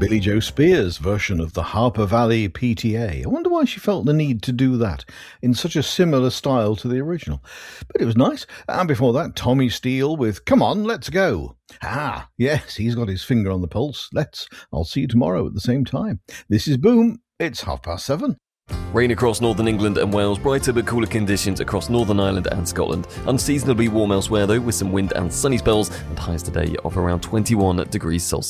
Billy Joe Spears' version of the Harper Valley PTA. I wonder why she felt the need to do that in such a similar style to the original. But it was nice. And before that, Tommy Steele with Come On, Let's Go. Ah, yes, he's got his finger on the pulse. I'll see you tomorrow at the same time. This is Boom. It's 7:30. Rain across northern England and Wales, brighter but cooler conditions across Northern Ireland and Scotland. Unseasonably warm elsewhere though, with some wind and sunny spells, and highs today of around 21 degrees Celsius.